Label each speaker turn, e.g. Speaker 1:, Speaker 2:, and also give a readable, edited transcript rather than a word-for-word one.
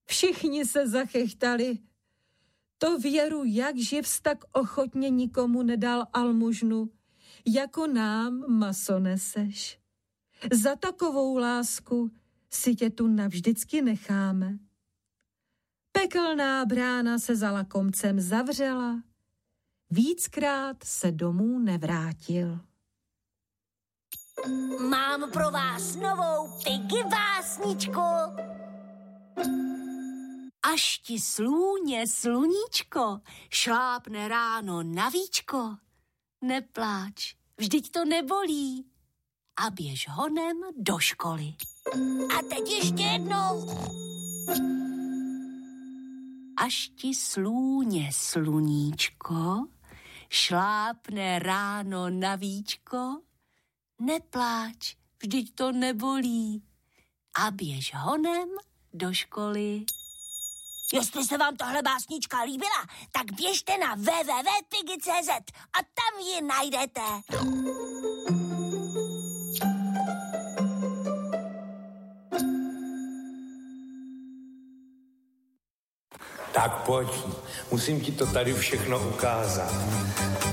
Speaker 1: Všichni se zachechtali. To Věru, jak živs tak ochotně nikomu nedal almužnu, jako nám maso neseš. Za takovou lásku si tě tu navždycky necháme. Pekelná brána se za lakomcem zavřela, víckrát se domů nevrátil.
Speaker 2: Mám pro vás novou Piggy básničku. Až ti slůně sluníčko šlápne ráno na víčko, nepláč, vždyť to nebolí a běž honem do školy. A teď ještě jednou. Až ti slůně sluníčko šlápne ráno na víčko, nepláč, vždyť to nebolí a běž honem do školy. Jestli se vám tahle básnička líbila, tak běžte na www.piggy.cz a tam ji najdete.
Speaker 3: Tak pojď, musím ti to tady všechno ukázat.